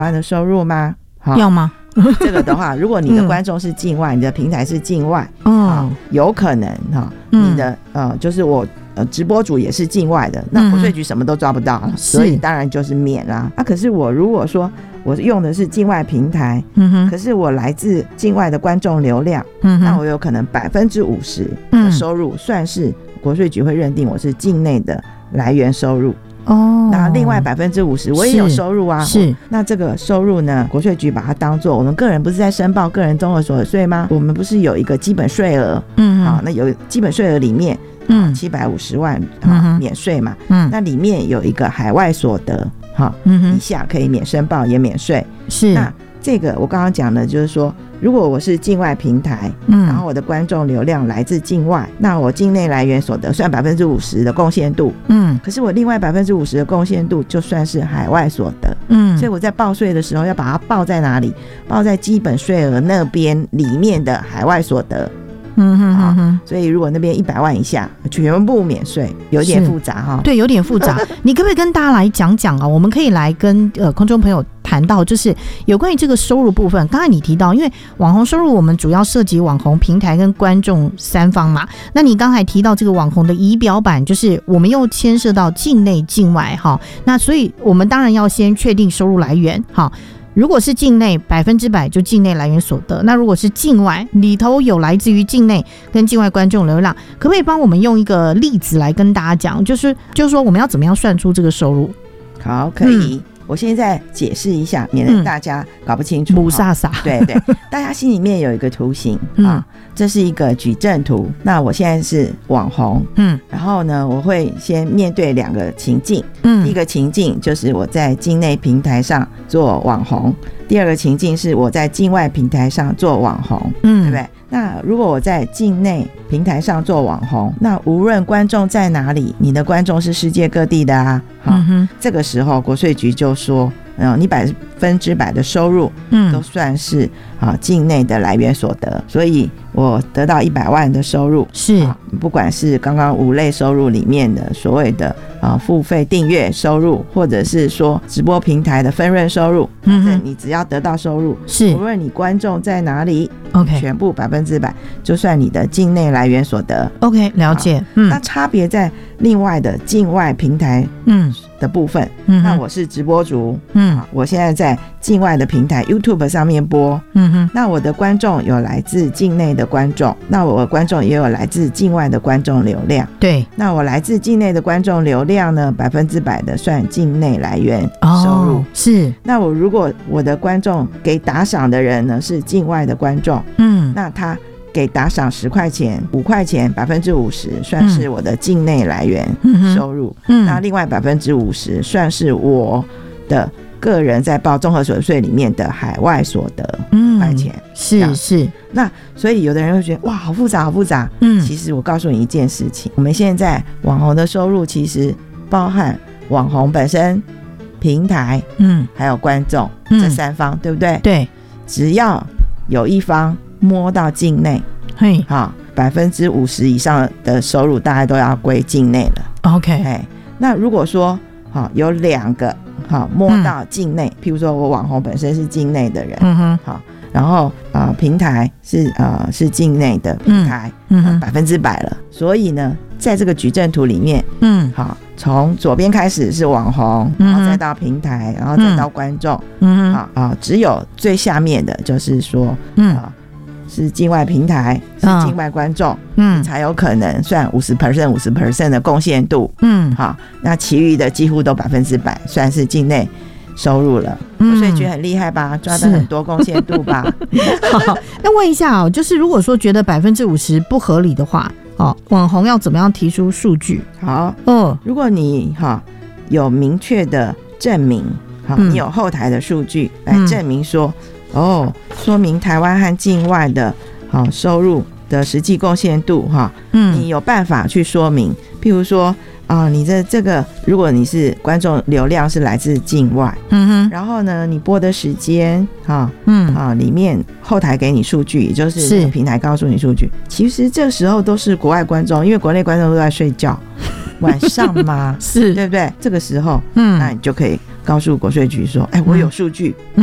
湾的收入吗？ 要吗？ 这个的话，如果你的观众是境外，你的平台是境外，有可能你的就是我直播主也是境外的，那国税局什么都抓不到，所以当然就是免啦。可是我如果说我用的是境外平台，可是我来自境外的观众流量，那我有可能50%的收入算是国税局会认定我是境内的来源收入。那另外50%我也有收入啊，是。那这个收入呢，国税局把它当作我们个人不是在申报个人综合所得税吗？我们不是有一个基本税额，那有基本税额里面750万免税嘛，那里面有一个海外所得以下可以免申报也免税，是。那这个我刚刚讲的就是说，如果我是境外平台，然后我的观众流量来自境外，那我境内来源所得算50%的贡献度，可是我另外50%的贡献度就算是海外所得，所以我在报税的时候要把它报在哪里？报在基本税额那边里面的海外所得。所以如果那边100万以下全部免税，有点复杂对，有点复杂。你可不可以跟大家来讲讲啊？我们可以来跟空中朋友谈到，就是有关于这个收入部分。刚才你提到，因为网红收入我们主要涉及网红平台跟观众三方嘛，那你刚才提到这个网红的仪表板，就是我们又牵涉到境内境外那所以我们当然要先确定收入来源如果是境内100%就境内来源所得，那如果是境外里头有来自于境内跟境外观众流量，可不可以帮我们用一个例子来跟大家讲，就是说我们要怎么样算出这个收入？好，可以。我现在解释一下，免得大家搞不清楚。不飒飒，对对，大家心里面有一个图形这是一个矩阵图。那我现在是网红，然后呢，我会先面对2个情境。第一个情境就是我在境内平台上做网红，第二个情境是我在境外平台上做网红，对不对？那如果我在境内平台上做网红，那无论观众在哪里，你的观众是世界各地的啊，这个时候国税局就说你100%的收入都算是境内的来源所得，所以我得到100万的收入，是不管是刚刚5类收入里面的所谓的付费订阅收入，或者是说直播平台的分润收入，你只要得到收入，是无论你观众在哪里，OK， 全部100%就算你的境内来源所得。OK， 了解。那差别在另外的境外平台的部分。那我是直播主，我现在在境外的平台 YouTube 上面播，那我的观众有来自境内的观众，那我的观众也有来自境外的观众流量。对，那我来自境内的观众流量呢，100%的算境内来源收入。是。那如果我的观众给打赏的人呢是境外的观众，那他给打赏10块钱、5块钱，50%算是我的境内来源收入。那另外50%算是我的个人在报综合所得税里面的海外所得5块钱。是。那所以有的人会觉得哇，好复杂，好复杂。其实我告诉你一件事情，我们现在网红的收入其实包含网红本身、平台，还有观众这3方，对不对？对。只要有一方摸到境内，50%以上的收入大概都要归境内了。OK， 那如果说有2个摸到境内，譬如说我网红本身是境内的人，然后平台是境内的平台，100%了。所以呢，在这个矩阵图里面，从左边开始是网红，然后再到平台，然后再到观众，只有最下面的就是说，是境外平台，是境外观众，才有可能算50% 的贡献度。好，那其余的几乎都100%算是境内收入了。所以觉得很厉害吧，抓到很多贡献度吧。 好，那问一下就是如果说觉得50%不合理的话，网红要怎么样提出数据？好，如果你有明确的证明，你有后台的数据来证明说，说明台湾和境外的收入的实际贡献度，你有办法去说明。譬如说你这个如果你是观众流量是来自境外，然后呢你播的时间里面后台给你数据，也就是那个平台告诉你数据，其实这时候都是国外观众，因为国内观众都在睡觉。 晚上吗？ 是， 对不对？这个时候，那你就可以告诉国税局说，我有数据，